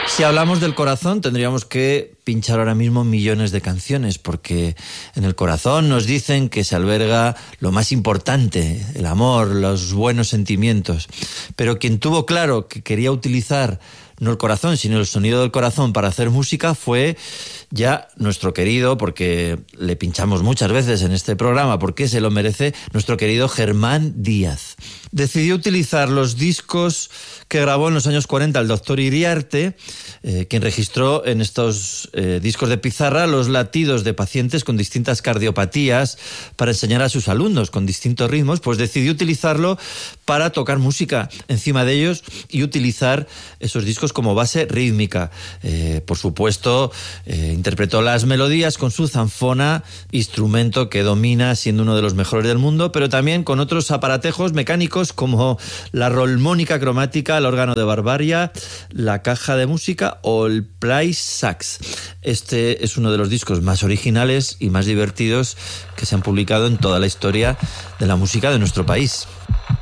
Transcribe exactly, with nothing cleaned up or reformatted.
Si hablamos del corazón, tendríamos que pinchar ahora mismo millones de canciones, porque en el corazón nos dicen que se alberga lo más importante, el amor, los buenos sentimientos. Pero quien tuvo claro que quería utilizar no el corazón, sino el sonido del corazón para hacer música fue ya nuestro querido, porque le pinchamos muchas veces en este programa, porque se lo merece, nuestro querido Germán Díaz. Decidió utilizar los discos que grabó en los años cuarenta el doctor Iriarte, eh, quien registró en estos eh, discos de pizarra los latidos de pacientes con distintas cardiopatías para enseñar a sus alumnos con distintos ritmos, pues decidió utilizarlo para tocar música encima de ellos y utilizar esos discos como base rítmica. Eh, por supuesto, eh, interpretó las melodías con su zanfona, instrumento que domina siendo uno de los mejores del mundo, pero también con otros aparatejos mecánicos como la rolmónica cromática, el órgano de Barbaria, la caja de música o el Play Sax. Este es uno de los discos más originales y más divertidos que se han publicado en toda la historia de la música de nuestro país.